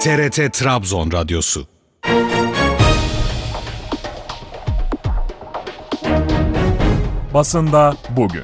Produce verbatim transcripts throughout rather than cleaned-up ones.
T R T Trabzon Radyosu. Basında bugün.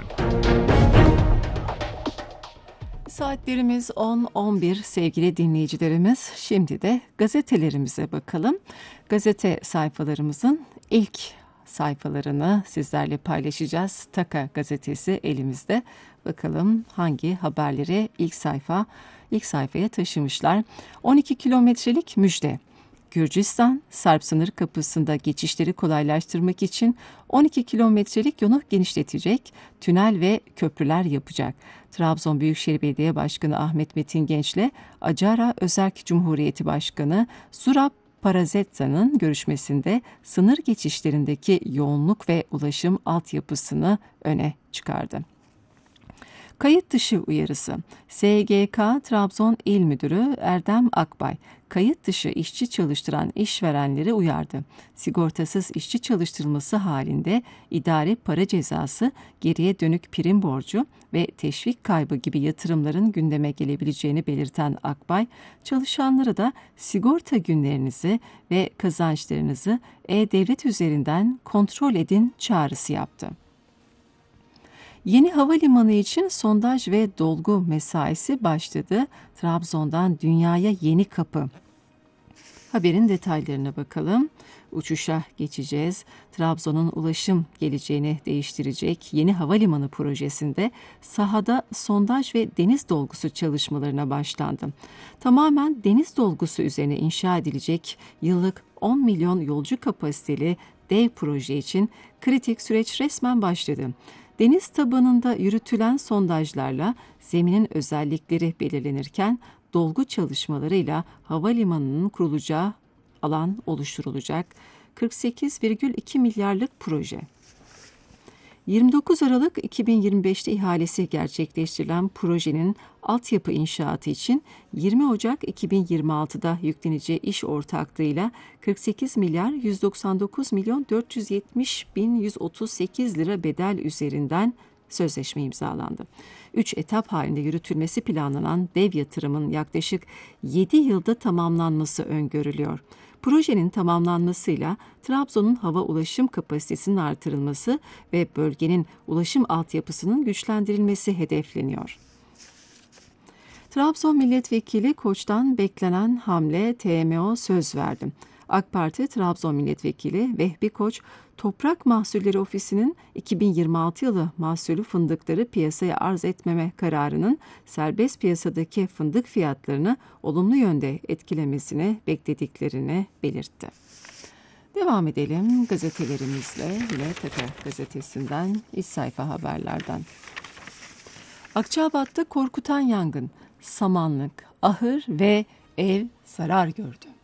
Saatlerimiz on on bir sevgili dinleyicilerimiz. Şimdi de gazetelerimize bakalım. Gazete sayfalarımızın ilk sayfalarını sizlerle paylaşacağız. Taka gazetesi elimizde. Bakalım hangi haberleri ilk sayfa ilk sayfaya taşımışlar. on iki kilometrelik müjde. Gürcistan, Sarp sınır kapısında geçişleri kolaylaştırmak için on iki kilometrelik yolu genişletecek, tünel ve köprüler yapacak. Trabzon Büyükşehir Belediye Başkanı Ahmet Metin Genç'le Acara Özerk Cumhuriyeti Başkanı Zurab Parazetta'nın görüşmesinde sınır geçişlerindeki yoğunluk ve ulaşım altyapısını öne çıkardı. Kayıt dışı uyarısı. S G K Trabzon İl Müdürü Erdem Akbay, kayıt dışı işçi çalıştıran işverenleri uyardı. Sigortasız işçi çalıştırılması halinde idari para cezası, geriye dönük prim borcu ve teşvik kaybı gibi yatırımların gündeme gelebileceğini belirten Akbay, çalışanlara da sigorta günlerinizi ve kazançlarınızı e-devlet üzerinden kontrol edin çağrısı yaptı. Yeni havalimanı için sondaj ve dolgu mesaisi başladı. Trabzon'dan dünyaya yeni kapı. Haberin detaylarına bakalım. Uçuşa geçeceğiz. Trabzon'un ulaşım geleceğini değiştirecek yeni havalimanı projesinde sahada sondaj ve deniz dolgusu çalışmalarına başlandı. Tamamen deniz dolgusu üzerine inşa edilecek yıllık on milyon yolcu kapasiteli dev proje için kritik süreç resmen başladı. Deniz tabanında yürütülen sondajlarla zeminin özellikleri belirlenirken dolgu çalışmalarıyla havalimanının kurulacağı alan oluşturulacak. kırk sekiz virgül iki milyarlık proje. yirmi dokuz Aralık iki bin yirmi beşte ihalesi gerçekleştirilen projenin altyapı inşaatı için yirmi Ocak iki bin yirmi altıda yükleneceği iş ortaklığıyla kırk sekiz milyar yüz doksan dokuz milyon dört yüz yetmiş bin yüz otuz sekiz lira bedel üzerinden sözleşme imzalandı. Üç etap halinde yürütülmesi planlanan dev yatırımın yaklaşık yedi yılda tamamlanması öngörülüyor. Projenin tamamlanmasıyla Trabzon'un hava ulaşım kapasitesinin artırılması ve bölgenin ulaşım altyapısının güçlendirilmesi hedefleniyor. Trabzon Milletvekili Koç'tan beklenen hamle T M O söz verdi. AK Parti Trabzon Milletvekili Vehbi Koç, Toprak Mahsulleri Ofisi'nin iki bin yirmi altı yılı mahsulü fındıkları piyasaya arz etmeme kararının serbest piyasadaki fındık fiyatlarını olumlu yönde etkilemesini beklediklerini belirtti. Devam edelim gazetelerimizle. Yine Taka gazetesinden iç sayfa haberlerden. Akçabat'ta korkutan yangın, samanlık, ahır ve ev zarar gördü.